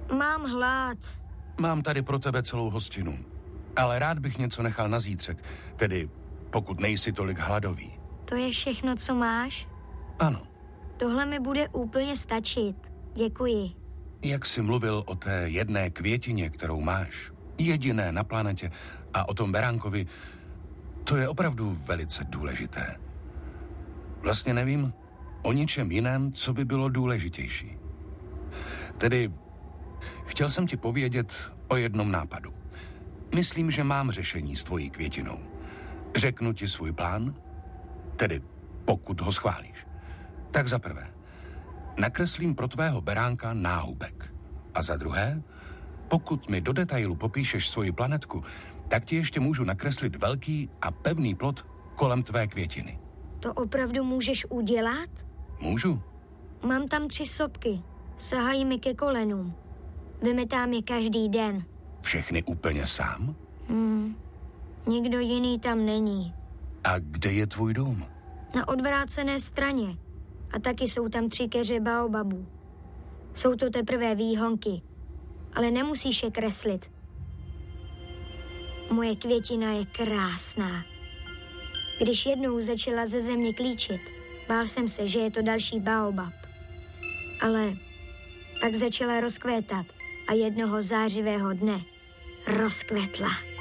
Mám hlad. Mám tady pro tebe celou hostinu. Ale rád bych něco nechal na zítřek, tedy pokud nejsi tolik hladový. To je všechno, co máš? Ano. Tohle mi bude úplně stačit. Děkuji. Jak jsi mluvil o té jedné květině, kterou máš, jediné na planetě, a o tom beránkovi, to je opravdu velice důležité. Vlastně nevím o ničem jiném, co by bylo důležitější. Tedy chtěl jsem ti povědět o jednom nápadu. Myslím, že mám řešení s tvojí květinou. Řeknu ti svůj plán, tedy pokud ho schválíš. Tak za prvé, nakreslím pro tvého beránka náhubek. A za druhé, pokud mi do detailu popíšeš svoji planetku, tak ti ještě můžu nakreslit velký a pevný plot kolem tvé květiny. To opravdu můžeš udělat? Můžu. Mám tam 3 sopky. Sahají mi ke kolenům. Vymetám je každý den. Všechny úplně sám? Nikdo jiný tam není. A kde je tvůj dům? Na odvrácené straně. A taky jsou tam 3 keře baobabů. Jsou to teprve výhonky. Ale nemusíš je kreslit. Moje květina je krásná. Když jednou začala ze země klíčit, bál jsem se, že je to další baobab. Ale pak začala rozkvétat a jednoho zářivého dne rozkvetla.